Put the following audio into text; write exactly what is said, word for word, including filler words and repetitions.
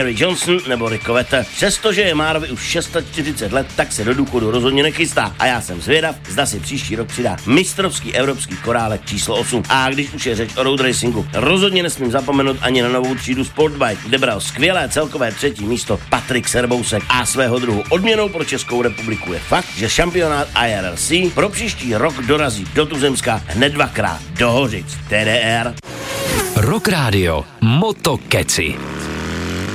Harry Johnson nebo Rico Vetter. Přestože je Márovi už čtyřicet šest let, tak se do důchodu rozhodně nechystá. A já jsem zvědav, zda si příští rok přidá mistrovský evropský korálek číslo osm. A když už je řeč o road racingu, rozhodně nesmím zapomenout ani na novou třídu Sportbike, kde bral skvělé celkové třetí místo Patrik Serbousek. A svého druhu odměnou pro Českou republiku je fakt, že šampionát I R L C pro příští rok dorazí do Tuzemska hned dvakrát do Hořic. T D R. Rock Radio Motokeci.